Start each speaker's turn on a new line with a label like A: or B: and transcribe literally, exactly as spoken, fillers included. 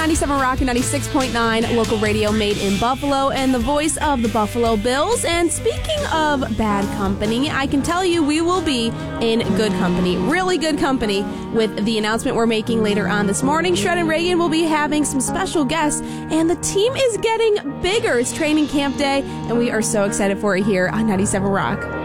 A: ninety-seven Rock and ninety-six point nine local radio made in Buffalo and the voice of the Buffalo Bills. And speaking of bad company, I can tell you we will be in good company, really good company, with the announcement we're making later on this morning. Shred and Reagan will be having some special guests, and the team is getting bigger. It's training camp day, and we are so excited for it here on ninety-seven Rock.